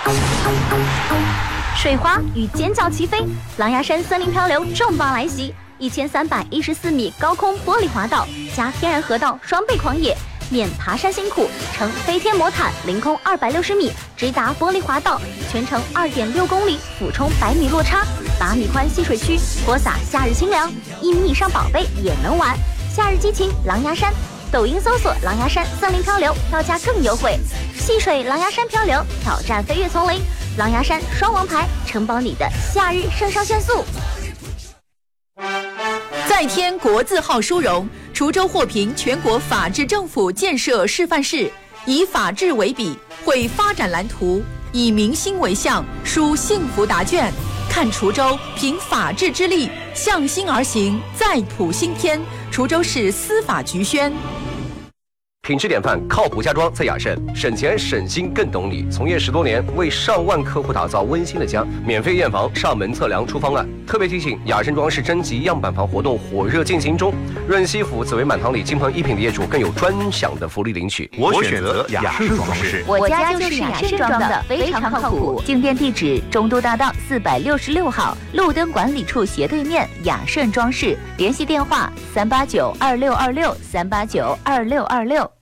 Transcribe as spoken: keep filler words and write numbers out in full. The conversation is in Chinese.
水花与尖叫齐飞，狼牙山森林漂流重磅来袭，一千三百一十四米高空玻璃滑道加天然河道双倍狂野，免爬山辛苦，乘飞天魔毯凌空二百六十米直达玻璃滑道，全程二点六公里，俯冲百米落差，八米宽戏水区，泼洒夏日清凉，一米以上宝贝也能玩。夏日激情狼牙山，抖音搜索狼牙山森林漂流，票价更优惠。戏水狼牙山漂流，挑战飞跃丛林，狼牙山双王牌承包你的夏日肾上腺素。 再添国字号殊荣，滁州获评全国法治政府建设示范市，以法治为笔，绘发展蓝图，以民心为向，书幸福答卷。看滁州凭法治之力向心而行，再谱新篇。滁州市司法局宣。 品质典范，靠谱家装在雅盛，省钱省心更懂你。从业十多年，为上万客户打造温馨的家，免费验房、上门测量、出方案。特别提醒，雅盛装饰征集样板房活动火热进行中，润西府紫薇满堂里金鹏一品的业主更有专享的福利领取。 我选择雅盛装饰， 我家就是雅盛装的，非常靠谱。进店地址：中都大道四百六十六号，路灯管理处斜对面，雅盛装饰。联系电话：三八九二六二六三八九二六二六。